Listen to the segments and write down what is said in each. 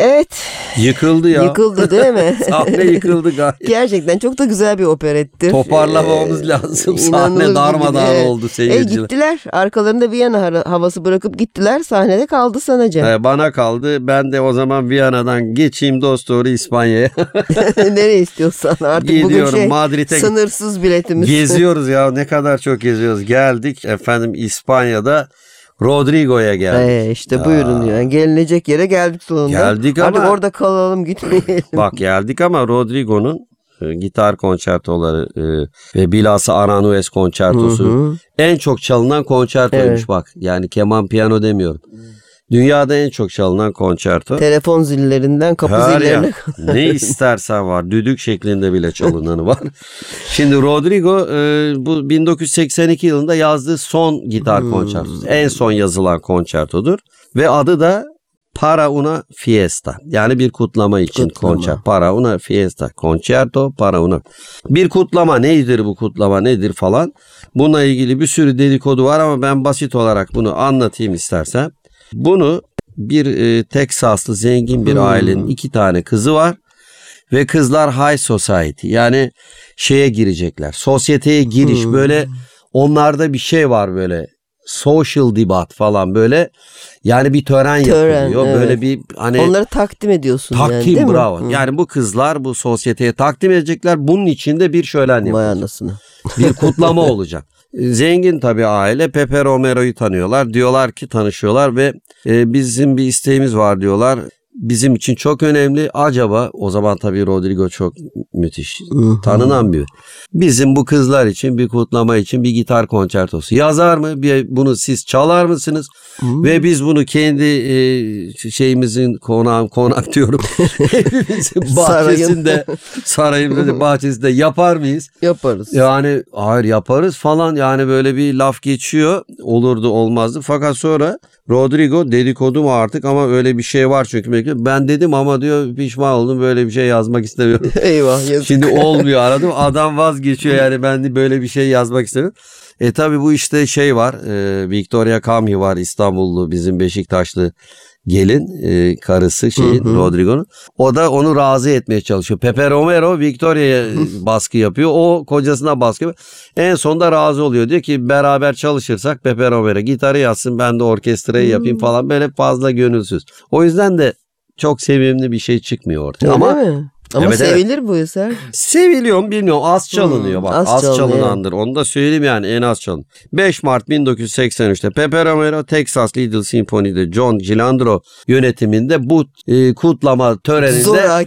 Evet. Yıkıldı ya. Yıkıldı değil mi? Sahne yıkıldı gayet. Gerçekten çok da güzel bir operettir. Toparlamamız lazım. İnanılır Sahne gibi darmadağın değil. oldu seyirciler. Gittiler. Arkalarında Viyana havası bırakıp gittiler. Sahnede kaldı Sanaca. Bana kaldı. Ben de o zaman Viyana'dan geçeyim dost doğru İspanya'ya. Nereye istiyorsan artık Gidiyorum bugün Madrid'e. sınırsız biletimiz. Geziyoruz ya, ne kadar çok geziyoruz. Geldik efendim İspanya'da Rodrigo'ya geldik. İşte buyurun yani gelinecek yere geldik sonunda. Geldik ama. Artık orada kalalım gitmeyelim. Bak geldik ama Rodrigo'nun gitar konçertoları ve bilhassa Aranjuez konçertosu en çok çalınan konçertoymuş, evet. Bak. Yani keman piyano demiyorum. Dünyada en çok çalınan konçerto. Telefon zillerinden kapı zillerine. Ne istersen var. Düdük şeklinde bile çalınanı var. Şimdi Rodrigo bu 1982 yılında yazdığı son gitar konçertosu. En son yazılan konçertodur. Ve adı da Para una fiesta. Yani bir kutlama için konçerto. Para una fiesta. Concerto para una. Bir kutlama nedir, bu kutlama nedir falan. Bununla ilgili bir sürü dedikodu var ama ben basit olarak bunu anlatayım istersen. Bunu bir Teksaslı zengin bir ailenin 2 tane kızı var. Ve kızlar high society, yani şeye girecekler. Sosyeteye giriş, böyle onlarda bir şey var, böyle social debate falan, böyle yani bir tören yapılıyor. Evet. Böyle bir hani onları takdim ediyorsun. Takdim, yani, değil bravo. mi? Yani bu kızlar bu sosyeteye takdim edecekler. Bunun içinde bir şölen Vay yapılacak. anasını. Bir kutlama olacak. Zengin tabii aile Pepe Romero'yu tanıyorlar. Diyorlar ki, tanışıyorlar ve bizim bir isteğimiz var diyorlar. Bizim için çok önemli. Acaba o zaman tabii Rodrigo çok müthiş, tanınan bir. Bizim bu kızlar için bir kutlama için bir gitar konçertosu yazar mı? Bunu siz çalar mısınız? Ve biz bunu kendi şeyimizin konak diyorum. Evimizin bahçesinde, sarayımızın bahçesinde yapar mıyız? Yaparız. Yani hayır yaparız falan, yani böyle bir laf geçiyor. Olurdu olmazdı. Fakat sonra Rodrigo dedikodu mu artık, ama öyle bir şey var çünkü. Ben dedim ama diyor pişman oldum, böyle bir şey yazmak istemiyorum. Eyvah yazık. Şimdi olmuyor, aradım. Adam vazgeçiyor, yani ben de böyle bir şey yazmak istemiyorum. Tabii bu işte şey var. Victoria Camhi var, İstanbullu, bizim Beşiktaşlı gelin karısı Rodrigo'nun. O da onu razı etmeye çalışıyor. Pepe Romero Victoria'ya baskı yapıyor. O kocasına baskı yapıyor. En sonunda razı oluyor. Diyor ki beraber çalışırsak Pepe Romero gitarı yazsın, ben de orkestrayı yapayım falan, böyle fazla gönülsüz. O yüzden de çok sevimli bir şey çıkmıyor ortaya. Öyle ama mi? Ama evet, sevilir bu eser. Seviliyor mu bilmiyorum. Az çalınıyor bak. Az çalınıyor. çalınandır. Onu da söyleyeyim, yani en az çalın. 5 Mart 1983'te Pepe Romero Texas Little Symphony'de John Gilandro yönetiminde bu kutlama töreninde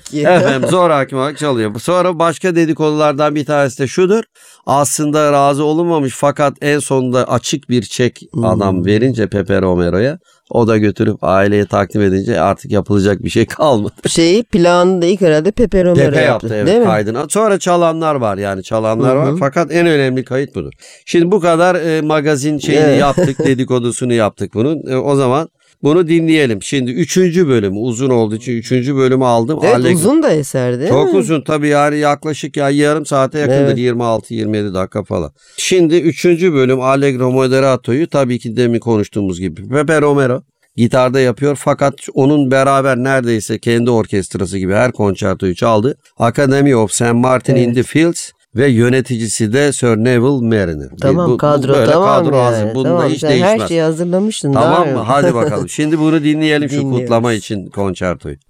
zoraki olarak çalıyor. Sonra başka dedikodulardan bir tanesi de şudur. Aslında razı olunmamış, fakat en sonunda açık bir çek adam verince Pepe Romero'ya, o da götürüp aileye takdim edince artık yapılacak bir şey kalmadı. Planı da ilk herhalde Pepe Romero yaptı. Evet, değil mi? kaydına. Sonra çalanlar var, yani çalanlar var, fakat en önemli kayıt budur. Şimdi bu kadar magazin şeyini yaptık, dedikodusunu yaptık bunun. O zaman bunu dinleyelim. Şimdi 3. bölümü uzun olduğu için 3. bölümü aldım. Evet, uzun da eser değil çok mi? uzun tabii, yani yaklaşık yarım saate yakındır, Evet. 26-27 dakika falan. Şimdi 3. bölüm Allegro Moderato'yu tabii ki demin konuştuğumuz gibi Pepe Romero gitarda yapıyor, fakat onun beraber neredeyse kendi orkestrası gibi her konçertoyu çaldı. Academy of St. Martin in the Fields ve yöneticisi de Sir Neville Mariner. Tamam, kadro böyle tamam kadro yani. hazır. Bunda Tamam, hiç sen değişmez. her şeyi hazırlamıştın. Tamam mı? Hadi bakalım. Şimdi bunu dinleyelim, şu Dinliyoruz. kutlama için konçertoyu.